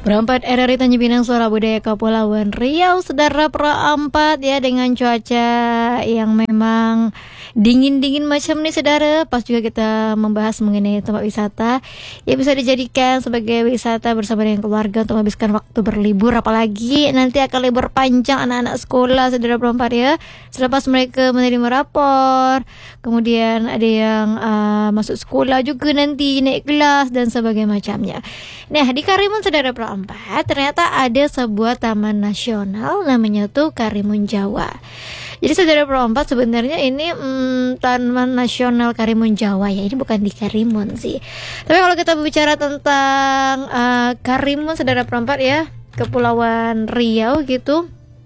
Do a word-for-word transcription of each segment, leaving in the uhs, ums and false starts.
Berempat R R I Tanjung Pinang, Suara Budaya Kepulauan Riau, saudara perempat ya, dengan cuaca yang memang dingin-dingin macam nih saudara. Pas juga kita membahas mengenai tempat wisata yang bisa dijadikan sebagai wisata bersama dengan keluarga untuk menghabiskan waktu berlibur, apalagi nanti akan libur panjang anak-anak sekolah saudara perempat ya. Selepas mereka menerima rapor, kemudian ada yang uh, masuk sekolah juga nanti, naik kelas dan sebagainya macamnya. Nah, di Karimun saudara perempat ternyata ada sebuah taman nasional namanya tuh Karimun Jawa. Jadi saudara perempat sebenarnya ini hmm, Taman Nasional Karimun Jawa ya, ini bukan di Karimun sih. Tapi kalau kita berbicara tentang uh, Karimun saudara perempat ya, Kepulauan Riau gitu,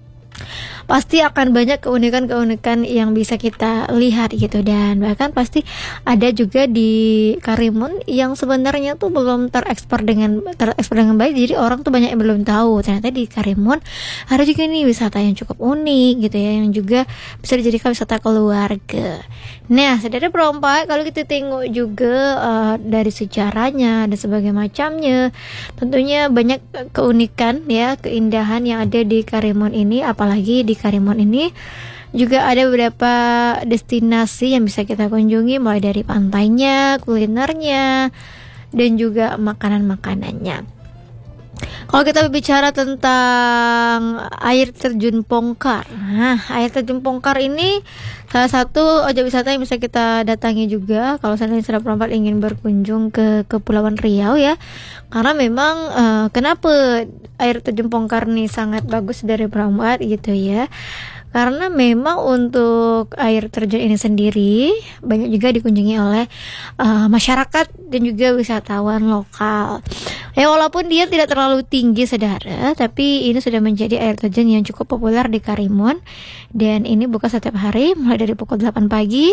pasti akan banyak keunikan-keunikan yang bisa kita lihat gitu. Dan bahkan pasti ada juga di Karimun yang sebenarnya tuh belum terekspor dengan terekspor dengan baik. Jadi orang tuh banyak yang belum tahu ternyata di Karimun ada juga nih wisata yang cukup unik gitu ya, yang juga bisa dijadikan wisata keluarga. Nah, saudara perempat, kalau kita tengok juga uh, dari sejarahnya dan sebagainya macamnya, tentunya banyak keunikan ya, keindahan yang ada di Karimun ini. Apalagi di Karimun ini juga ada beberapa destinasi yang bisa kita kunjungi, mulai dari pantainya, kulinernya, dan juga makanan-makanannya. Kalau kita berbicara tentang air terjun Pongkar, nah air terjun Pongkar ini salah satu objek wisata yang bisa kita datangi juga kalau seandainya saudara perempat ingin berkunjung ke Kepulauan Riau ya. Karena memang uh, kenapa air terjun Pongkar ini sangat bagus dari perempat gitu ya. Karena memang untuk air terjun ini sendiri banyak juga dikunjungi oleh uh, masyarakat dan juga wisatawan lokal. Ya, walaupun dia tidak terlalu tinggi saudara, tapi ini sudah menjadi air terjun yang cukup populer di Karimun. Dan ini buka setiap hari mulai dari pukul delapan pagi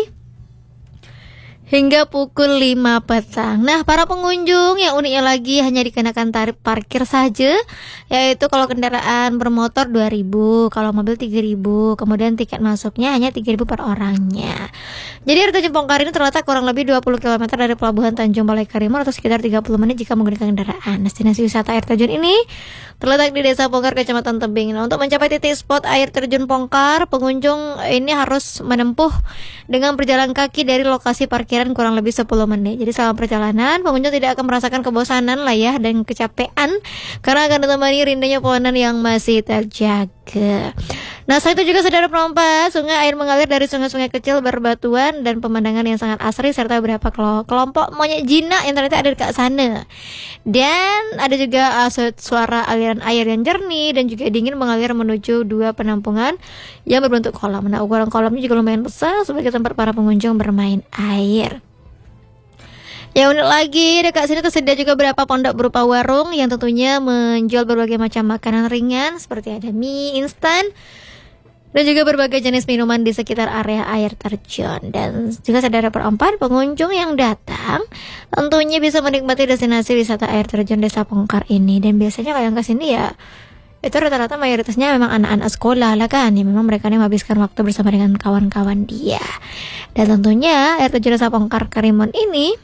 hingga pukul lima petang. Nah, para pengunjung yang uniknya lagi hanya dikenakan tarif parkir saja, yaitu kalau kendaraan bermotor dua ribu, kalau mobil tiga ribu, kemudian tiket masuknya hanya tiga ribu per orangnya. Jadi air terjun Pongkar ini terletak kurang lebih dua puluh kilometer dari Pelabuhan Tanjung Balai Karimun atau sekitar tiga puluh menit jika menggunakan kendaraan. Destinasi wisata air terjun ini terletak di Desa Pongkar, Kecamatan Tebing. Nah, untuk mencapai titik spot air terjun Pongkar, pengunjung ini harus menempuh dengan berjalan kaki dari lokasi parkiran kurang lebih sepuluh menit. Jadi selama perjalanan, pengunjung tidak akan merasakan kebosanan lah ya dan kecapean, karena akan ditemani rindanya pohonan yang masih terjaga. Nah, selain itu juga saudara perempat, sungai air mengalir dari sungai-sungai kecil berbatuan dan pemandangan yang sangat asri, serta beberapa kelompok monyet jinak yang ternyata ada dekat sana. Dan ada juga uh, suara aliran air yang jernih dan juga dingin mengalir menuju dua penampungan yang berbentuk kolam. Nah, ukuran kolamnya juga lumayan besar sebagai tempat para pengunjung bermain air. Yang unik lagi, dekat sini tersedia juga beberapa pondok berupa warung yang tentunya menjual berbagai macam makanan ringan seperti ada mie instan dan juga berbagai jenis minuman di sekitar area air terjun. Dan juga saudara perempat, pengunjung yang datang tentunya bisa menikmati destinasi wisata air terjun Desa Pongkar ini. Dan biasanya kalau yang kesini ya itu rata-rata mayoritasnya memang anak-anak sekolah lah kan, ya memang mereka ini menghabiskan waktu bersama dengan kawan-kawan dia. Dan tentunya air terjun Desa Pongkar Karimun ini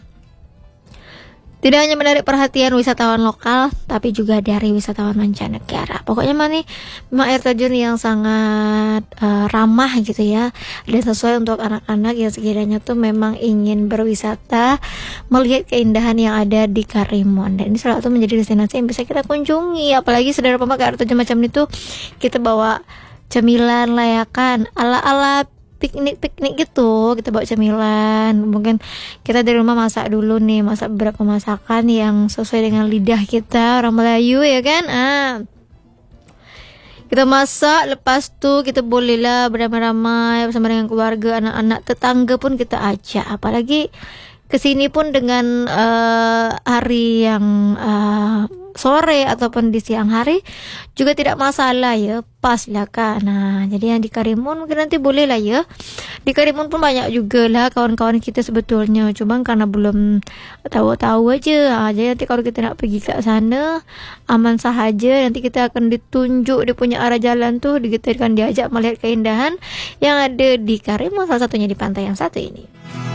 tidak hanya menarik perhatian wisatawan lokal, tapi juga dari wisatawan mancanegara. Pokoknya mana memang air terjun yang sangat uh, ramah gitu ya, dan sesuai untuk anak-anak yang sekiranya tuh memang ingin berwisata, melihat keindahan yang ada di Karimun. Dan ini salah satu menjadi destinasi yang bisa kita kunjungi. Apalagi saudara pemakai air terjun macam itu, kita bawa cemilan lah ya kan, ala-ala piknik-piknik gitu, kita bawa cemilan. Mungkin kita dari rumah masak dulu nih, masak beberapa masakan yang sesuai dengan lidah kita orang Melayu ya kan. Ah, kita masak, lepas tuh kita bolehlah beramai-ramai bersama dengan keluarga, anak-anak, tetangga pun kita ajak. Apalagi kesini pun dengan uh, hari yang uh, sore ataupun di siang hari juga tidak masalah ya, pas lah kan. Nah, jadi yang di Karimun mungkin nanti boleh lah ya. Di Karimun pun banyak juga lah kawan-kawan kita sebetulnya, cuma karena belum tahu-tahu aja. Nah, jadi nanti kalau kita nak pergi ke sana aman sahaja, nanti kita akan ditunjuk dia punya arah jalan tuh, kita akan diajak melihat keindahan yang ada di Karimun, salah satunya di pantai yang satu ini.